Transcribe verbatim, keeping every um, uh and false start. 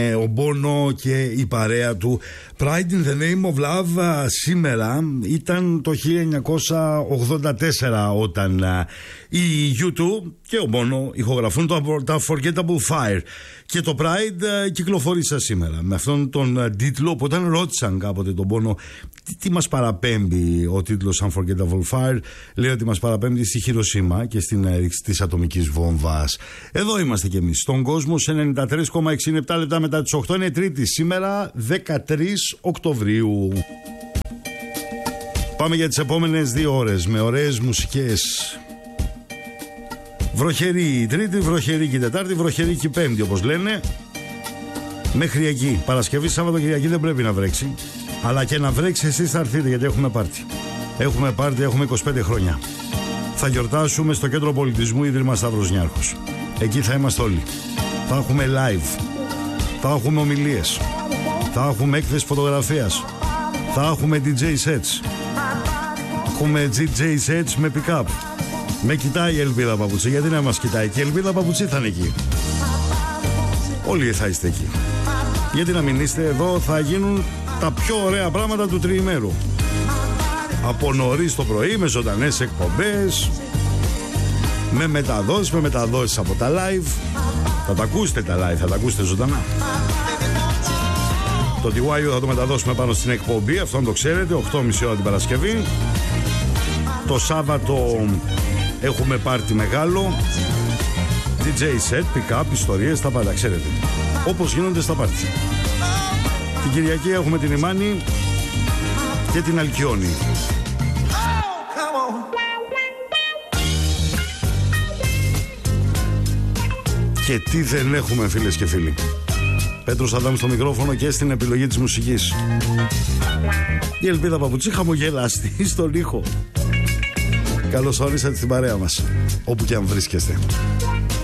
Ο Μπόνο και η παρέα του. Pride in the name of love σήμερα ήταν το χίλια εννιακόσια ογδόντα τέσσερα όταν οι γιου τού και ο Μπόνο ηχογραφούν το Unforgettable Fire και το Pride κυκλοφορήσα σήμερα με αυτόν τον τίτλο που όταν ρώτησαν κάποτε τον Μπόνο τι, τι μας παραπέμπει ο τίτλος Unforgettable Fire, λέει ότι μας παραπέμπει στη Χιροσίμα και στην ρήξη της ατομικής βόμβας. Εδώ είμαστε κι εμείς στον κόσμο σε ενενήντα τρία κόμμα εξήντα επτά λεπτά μετά τις οκτώ. Είναι Τρίτη σήμερα δεκατρείς Οκτωβρίου. Πάμε για τις επόμενες δύο ώρες με ωραίες μουσικές. Βροχερή η Τρίτη, βροχερή και η Τετάρτη, βροχερή και η Πέμπτη όπως λένε. Μέχρι εκεί, Παρασκευή, Σάββατο, Κυριακή δεν πρέπει να βρέξει. Αλλά και να βρέξει εσείς θα έρθετε γιατί έχουμε πάρτι. Έχουμε πάρτι, έχουμε είκοσι πέντε χρόνια. Θα γιορτάσουμε στο Κέντρο Πολιτισμού Ίδρυμα Σταύρος Νιάρχος. Εκεί θα είμαστε όλοι. Θα έχουμε live. Θα έχουμε ομιλίες. Θα έχουμε έκθεση φωτογραφίας. Θα έχουμε ντι τζέι sets. Έχουμε ντι τζέι sets με pick-up. Με κοιτάει η Ελπίδα Παπουτσί. Γιατί να μας κοιτάει? Και η Ελπίδα Παπουτσί θα είναι εκεί. Όλοι θα είστε εκεί. Γιατί να μην είστε εδώ? Θα γίνουν τα πιο ωραία πράγματα του τριημέρου. Από νωρίς το πρωί με ζωντανές εκπομπές, με μεταδόσεις, με μεταδόσεις από τα live. Θα τα ακούσετε τα live, θα τα ακούσετε ζωντανά. Το ντι γουάι γιου θα το μεταδώσουμε πάνω στην εκπομπή, αυτό το ξέρετε, οκτώ και μισή ώρα την Παρασκευή. Το Σάββατο έχουμε πάρτι μεγάλο, ντι τζέι set, pick-up, ιστορίες, τα πάντα, ξέρετε. Όπως γίνονται στα πάρτι. Την Κυριακή έχουμε την Ημάνη και την Αλκιόνη. Και τι δεν έχουμε, φίλες και φίλοι. Πέτρος Αδάμου στο μικρόφωνο και στην επιλογή της μουσικής. Η Ελπίδα Παπουτσί χαμογελαστή στον ήχο. Καλώς ορίσατε στην παρέα μας, όπου και αν βρίσκεστε.